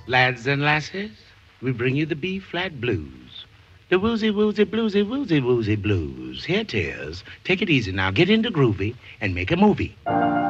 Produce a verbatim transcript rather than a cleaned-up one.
Lads and lasses, we bring you the B-flat blues. The woozy, woozy, bluesy, woozy, woozy blues. Here it is. Take it easy now. Get into groovy and make a movie.